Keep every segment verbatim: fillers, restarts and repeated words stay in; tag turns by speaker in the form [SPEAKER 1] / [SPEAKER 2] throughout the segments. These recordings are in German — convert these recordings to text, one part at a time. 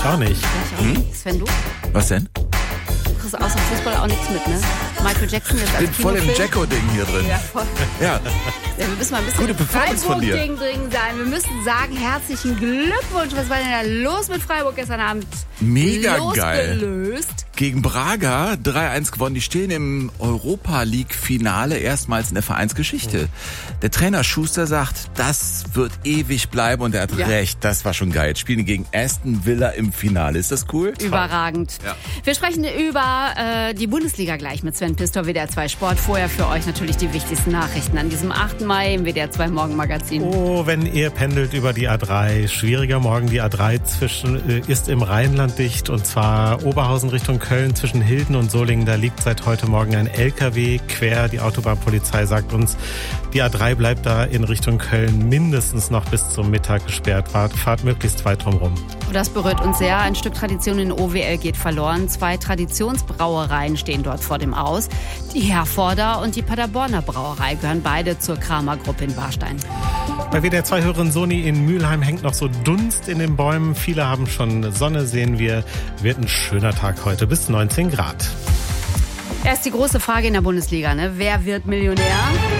[SPEAKER 1] Auch nicht.
[SPEAKER 2] Ich auch nicht. Sven, du?
[SPEAKER 3] Was denn?
[SPEAKER 2] Du kriegst außer Fußball auch nichts mit, ne? Michael Jackson jetzt
[SPEAKER 3] Ich
[SPEAKER 2] als
[SPEAKER 3] bin voll im
[SPEAKER 2] Kinofilm.
[SPEAKER 3] Jacko-Ding hier drin.
[SPEAKER 2] Ja, voll.
[SPEAKER 3] Ja.
[SPEAKER 2] Ja, wir müssen mal ein bisschen
[SPEAKER 3] Gute Performance von dir.
[SPEAKER 2] Freiburg-Ding drin sein. Wir müssen sagen, herzlichen Glückwunsch. Was war denn da los mit Freiburg gestern Abend?
[SPEAKER 3] Mega geil.
[SPEAKER 2] Losgelöst.
[SPEAKER 3] Gegen Braga drei eins gewonnen. Die stehen im Europa-League-Finale erstmals in der Vereinsgeschichte. Der Trainer Schuster sagt, das wird ewig bleiben und er hat
[SPEAKER 2] Ja.
[SPEAKER 3] recht. Das war schon geil. Jetzt spielen die gegen Aston Villa im Finale. Ist das cool?
[SPEAKER 2] Überragend.
[SPEAKER 3] Ja.
[SPEAKER 2] Wir sprechen über äh, die Bundesliga gleich mit Sven Pistor, W D R zwei Sport. Vorher für euch natürlich die wichtigsten Nachrichten an diesem achten Mai im W D R zwei Morgenmagazin.
[SPEAKER 1] Oh, wenn ihr pendelt über die A drei. Schwieriger Morgen. Die A drei zwischen, äh, ist im Rheinland dicht und zwar Oberhausen Richtung Köln zwischen Hilden und Solingen. Da liegt seit heute Morgen ein L K W quer. Die Autobahnpolizei sagt uns, die A drei bleibt da in Richtung Köln mindestens noch bis zum Mittag gesperrt. Fahrt, fahrt möglichst weit drumherum.
[SPEAKER 2] Das berührt uns sehr. Ein Stück Tradition in O W L geht verloren. Zwei Traditionsbrauereien stehen dort vor dem Aus. Die Herforder und die Paderborner Brauerei gehören beide zur Kramer-Gruppe in Warstein.
[SPEAKER 1] Bei W D R zwei-Hörerin Soni in Mülheim hängt noch so Dunst in den Bäumen. Viele haben schon Sonne, sehen wir. Wird ein schöner Tag heute bis neunzehn Grad.
[SPEAKER 2] Erst die große Frage in der Bundesliga, ne? Wer wird Millionär?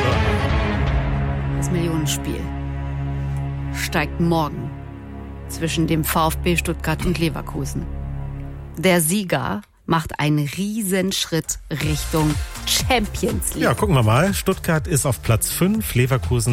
[SPEAKER 2] Das Millionenspiel steigt morgen zwischen dem VfB Stuttgart und Leverkusen. Der Sieger macht einen Riesenschritt Richtung Champions League.
[SPEAKER 1] Ja, gucken wir mal. Stuttgart ist auf Platz fünf, Leverkusen